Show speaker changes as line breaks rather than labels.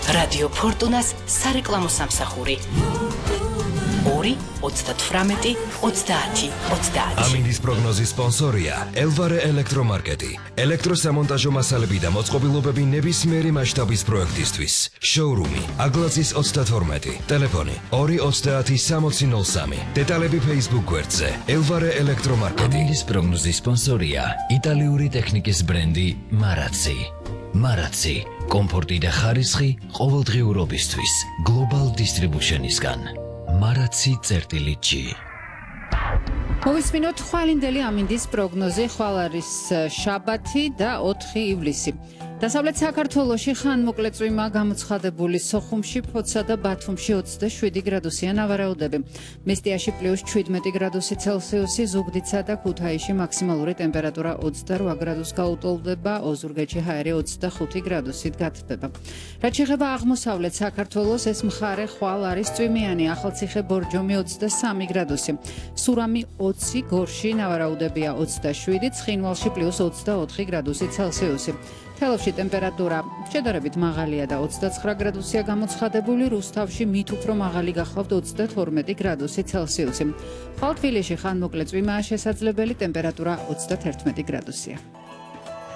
რადიო ფორტუნას სარეკლამო სამსახური 2-38-30-30.
ამინდის პროგნოზის სპონსორია ელვარე ელექტრომარკეტი. ელექტროსამონტაჟო მასალები და მოწყობილობები ნებისმიერი მასშტაბის პროექტისთვის. შოურუმი აგლაცის 32. ტელეფონი 230-6003. დეტალები Facebook გვერდზე ელვარე ელექტრომარკეტი. ამინდის პროგნოზის სპონსორია იტალიური ტექნიკის ბრენდი მარაცი. მარაცი კომფორტი და ხარისხი ყოველდღიურობისთვის Global Distribution-ისგან. მარაცი.g
მოვისმინოთ ხვალინდელი ამინდის პროგნოზი. ხვალ არის შაბათი და 4 ივლისი. დასავლეთ საქართველოში ხანმოკლე წვიმა გამოცხადებული. სოხუმში, ფოთსა და ბათუმში 27 გრადუსია ნავარაუდები. მესტიაში +17 გრადუსი ცელსიუსი, ზუგდიდსა და ქუთაისში მაქსიმალური ტემპერატურა 28 გრადუსს გაუტოლდება, ოზურგეთში ჰაერი 25 გრადუსით გათბება. რაც შეეხება აღმოსავლეთ საქართველოს, ეს მხარე ხვალ არის წვიმიანი. ახალციხე, ბორჯომი 23 გრადუსი. სურამი 20, გორში ნავარაუდებია 27, ცხინვალში +24 გრადუსი ცელსიუსი. თელავში ტემპერატურა შედარებით მაღალია და 29 გრადუსია გამოცხადებული. რუსთავში მით უფრო მაღალი გახლავთ 32 გრადუსი ცელსიუსი. ხვალ თბილისში ხანმოკლე წვიმაა შესაძლებელი, ტემპერატურა 31 გრადუსია.